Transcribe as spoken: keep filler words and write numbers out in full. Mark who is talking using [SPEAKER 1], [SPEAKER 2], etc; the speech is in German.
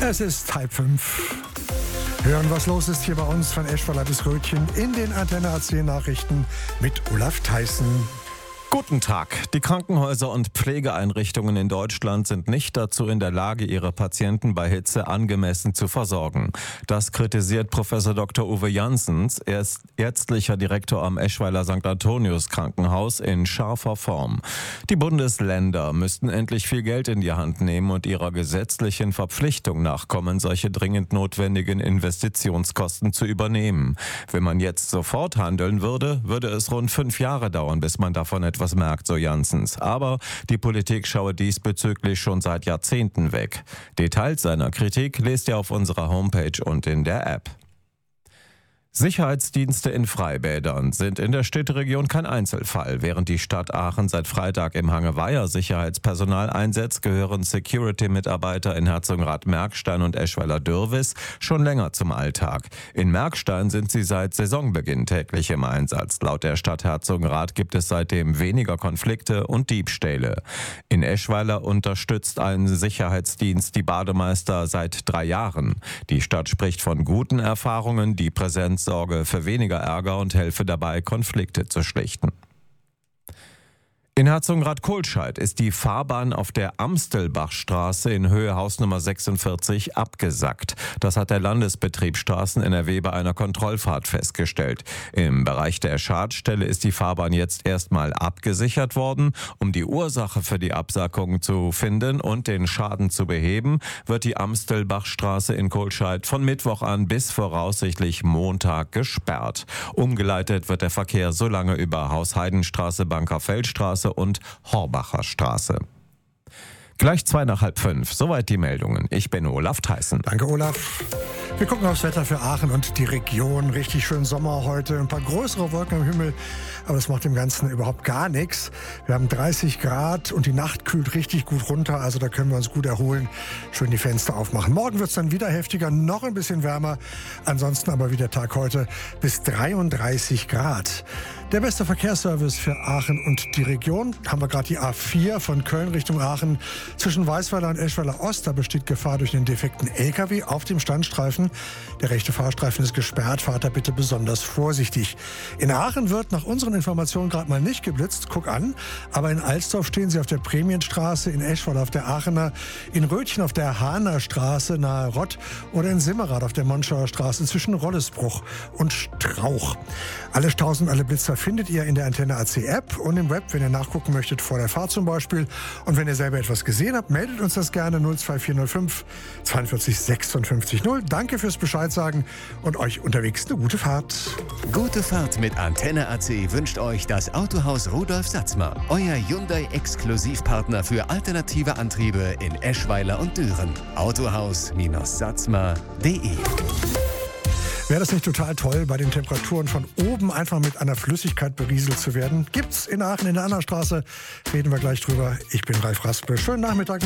[SPEAKER 1] Es ist halb fünf. Hören, was los ist hier bei uns von Eschweiler bis Rötchen in den Antenne A C Nachrichten mit Olaf Theissen.
[SPEAKER 2] Guten Tag. Die Krankenhäuser und Pflegeeinrichtungen in Deutschland sind nicht dazu in der Lage, ihre Patienten bei Hitze angemessen zu versorgen. Das kritisiert Professor Doktor Uwe Janssens, er ist ärztlicher Direktor am Eschweiler Sankt Antonius Krankenhaus, in scharfer Form. Die Bundesländer müssten endlich viel Geld in die Hand nehmen und ihrer gesetzlichen Verpflichtung nachkommen, solche dringend notwendigen Investitionskosten zu übernehmen. Wenn man jetzt sofort handeln würde, würde es rund fünf Jahre dauern, bis man davon etwas was merkt, so Janssens. Aber die Politik schaue diesbezüglich schon seit Jahrzehnten weg. Details seiner Kritik lest ihr auf unserer Homepage und in der App. Sicherheitsdienste in Freibädern sind in der Städteregion kein Einzelfall. Während die Stadt Aachen seit Freitag im Hangeweiher Sicherheitspersonal einsetzt, gehören Security-Mitarbeiter in Herzogenrath-Merkstein und Eschweiler-Dürwis schon länger zum Alltag. In Merkstein sind sie seit Saisonbeginn täglich im Einsatz. Laut der Stadt Herzogenrath gibt es seitdem weniger Konflikte und Diebstähle. In Eschweiler unterstützt ein Sicherheitsdienst die Bademeister seit drei Jahren. Die Stadt spricht von guten Erfahrungen, die Präsenz sorge für weniger Ärger und helfe dabei, Konflikte zu schlichten. In Herzogenrath-Kohlscheid ist die Fahrbahn auf der Amstelbachstraße in Höhe Hausnummer sechsundvierzig abgesackt. Das hat der Landesbetrieb Straßen N R W bei einer Kontrollfahrt festgestellt. Im Bereich der Schadstelle ist die Fahrbahn jetzt erstmal abgesichert worden. Um die Ursache für die Absackung zu finden und den Schaden zu beheben, wird die Amstelbachstraße in Kohlscheid von Mittwoch an bis voraussichtlich Montag gesperrt. Umgeleitet wird der Verkehr so lange über Hausheidenstraße, Bankerfeldstraße und Horbacher Straße. Gleich zwei nach halb fünf. Soweit die Meldungen. Ich bin Olaf Theissen.
[SPEAKER 1] Danke, Olaf. Wir gucken aufs Wetter für Aachen und die Region. Richtig schön Sommer heute. Ein paar größere Wolken am Himmel, aber das macht dem Ganzen überhaupt gar nichts. Wir haben dreißig Grad und die Nacht kühlt richtig gut runter. Also da können wir uns gut erholen. Schön die Fenster aufmachen. Morgen wird es dann wieder heftiger, noch ein bisschen wärmer. Ansonsten aber wie der Tag heute bis dreiunddreißig Grad. Der beste Verkehrsservice für Aachen und die Region. Haben wir gerade die A vier von Köln Richtung Aachen. Zwischen Weißweiler und Eschweiler Ost, da besteht Gefahr durch einen defekten L K W auf dem Standstreifen. Der rechte Fahrstreifen ist gesperrt. Fahrt da bitte besonders vorsichtig. In Aachen wird nach unseren Informationen gerade mal nicht geblitzt. Guck an. Aber in Alsdorf stehen sie auf der Prämienstraße, in Eschweiler auf der Aachener, in Rötchen auf der Hahner Straße nahe Rott oder in Simmerath auf der Monschauer Straße zwischen Rollesbruch und Strauch. Alle Stausen, alle Blitzer findet ihr in der Antenne A C App und im Web, wenn ihr nachgucken möchtet, vor der Fahrt zum Beispiel. Und wenn ihr selber etwas gesehen habt, meldet uns das gerne null zwei vier null fünf zweiundvierzig sechsundfünfzig null. Danke fürs Bescheid sagen und euch unterwegs eine gute Fahrt.
[SPEAKER 3] Gute Fahrt mit Antenne A C wünscht euch das Autohaus Rudolf Satzmer. Euer Hyundai-Exklusivpartner für alternative Antriebe in Eschweiler und Düren. Autohaus Satzmer punkt de.
[SPEAKER 1] Wäre das nicht total toll, bei den Temperaturen von oben einfach mit einer Flüssigkeit berieselt zu werden? Gibt's in Aachen in der Annastraße. Reden wir gleich drüber. Ich bin Ralf Raspe. Schönen Nachmittag noch.